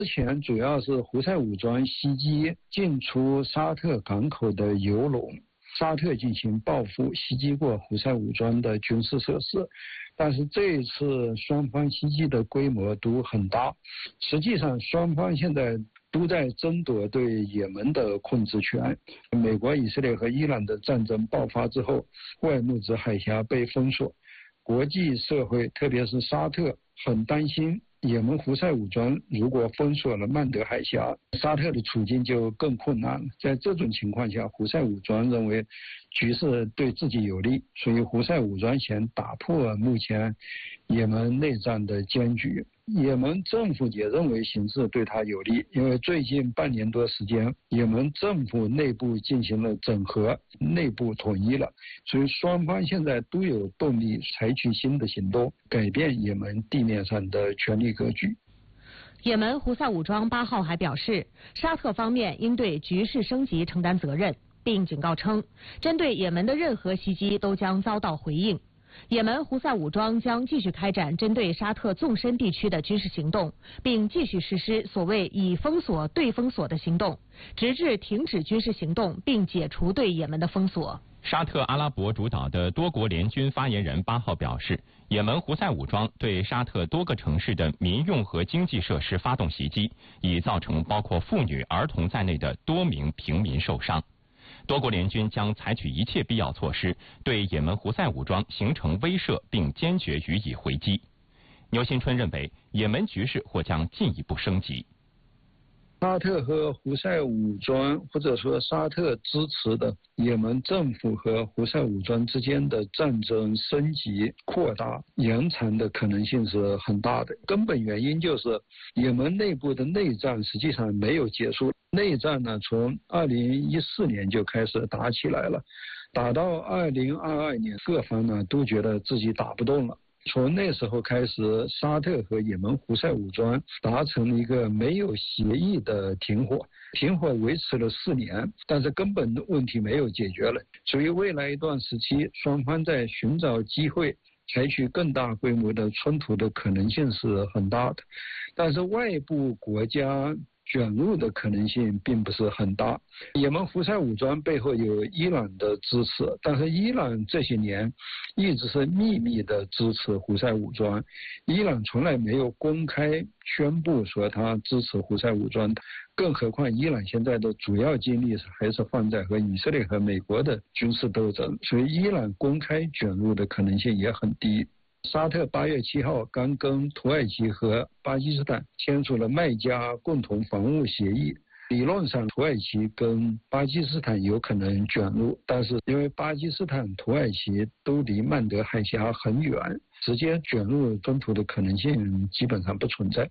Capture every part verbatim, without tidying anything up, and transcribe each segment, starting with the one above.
之前主要是胡塞武装袭击进出沙特港口的油轮，沙特进行报复，袭击过胡塞武装的军事设施。但是这一次双方袭击的规模都很大，实际上双方现在都在争夺对也门的控制权。美国、以色列和伊朗的战争爆发之后，外木兹海峡被封锁，国际社会特别是沙特很担心也门胡塞武装如果封锁了曼德海峡，沙特的处境就更困难了。在这种情况下，胡塞武装认为局势对自己有利，所以胡塞武装想打破目前也门内战的僵局。也门政府也认为形势对他有利，因为最近半年多时间，也门政府内部进行了整合，内部统一了，所以双方现在都有动力采取新的行动，改变也门地面上的权力格局。 也门胡塞武装八号还表示，沙特方面应对局势升级承担责任，并警告称，针对也门的任何袭击都将遭到回应。也门胡塞武装将继续开展针对沙特纵深地区的军事行动，并继续实施所谓以封锁对封锁的行动，直至停止军事行动并解除对也门的封锁。 沙特阿拉伯主导的多国联军发言人八号表示，也门胡塞武装对沙特多个城市的民用和经济设施发动袭击，已造成包括妇女、儿童在内的多名平民受伤。多国联军将采取一切必要措施，对也门胡塞武装形成威慑，并坚决予以回击。牛新春认为，也门局势或将进一步升级。 沙特和胡塞武装，或者说沙特支持的也门政府和胡塞武装之间的战争升级、扩大、延长的可能性是很大的。根本原因就是也门内部的内战实际上没有结束，内战呢从二零一四年就开始打起来了，打到二零二二年，各方呢都觉得自己打不动了。从那时候开始，沙特和也门胡塞武装达成一个没有协议的停火，停火维持了四年，但是根本的问题没有解决了。所以未来一段时期，双方在寻找机会采取更大规模的冲突的可能性是很大的，但是外部国家卷入的可能性并不是很大。也门胡塞武装背后有伊朗的支持，但是伊朗这些年一直是秘密的支持胡塞武装，伊朗从来没有公开宣布说他支持胡塞武装，更何况伊朗现在的主要精力还是放在和以色列和美国的军事斗争，所以伊朗公开卷入的可能性也很低。沙特八月七号刚跟土耳其和巴基斯坦签署了麦加共同防务协议，理论上土耳其跟巴基斯坦有可能卷入，但是因为巴基斯坦、土耳其都离曼德海峡很远，直接卷入冲突的可能性基本上不存在。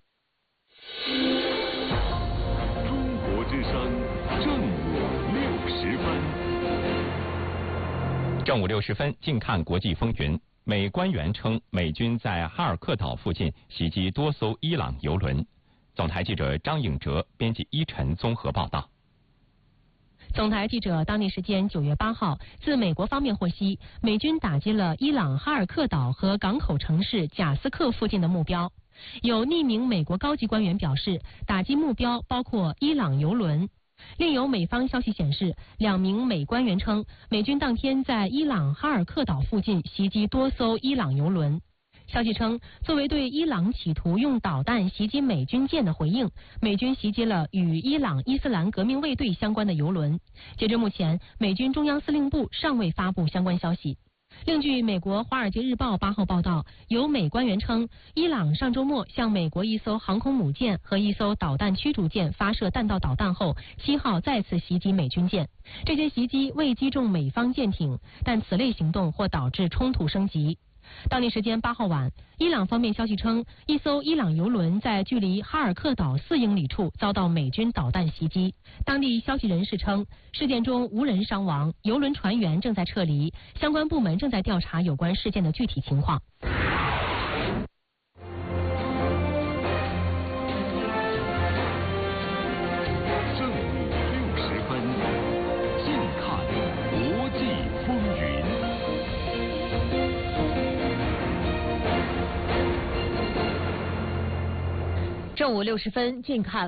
中国之声正午六十分， 正午六十分，静看国际风云。美官员称，美军在哈尔克岛附近袭击多艘伊朗油轮。总台记者张颖哲编辑依晨综合报道。 总台记者当地时间九月八号自美国方面获悉，美军打击了伊朗哈尔克岛和港口城市贾斯克附近的目标。有匿名美国高级官员表示，打击目标包括伊朗油轮。另有美方消息显示，两名美官员称，美军当天在伊朗哈尔克岛附近袭击多艘伊朗油轮。消息称，作为对伊朗企图用导弹袭击美军舰的回应，美军袭击了与伊朗伊斯兰革命卫队相关的油轮。截至目前，美军中央司令部尚未发布相关消息。另据美国《华尔街日报》八号报道，有美官员称，伊朗上周末向美国一艘航空母舰和一艘导弹驱逐舰发射弹道导弹后，七号再次袭击美军舰。这些袭击未击中美方舰艇，但此类行动或导致冲突升级。当地时间八号晚，伊朗方面消息称，一艘伊朗油轮在距离哈尔克岛四英里处遭到美军导弹袭击。当地消息人士称，事件中无人伤亡，油轮船员正在撤离，相关部门正在调查有关事件的具体情况。 正午六十分，静看国际风云。 正午六十分，静看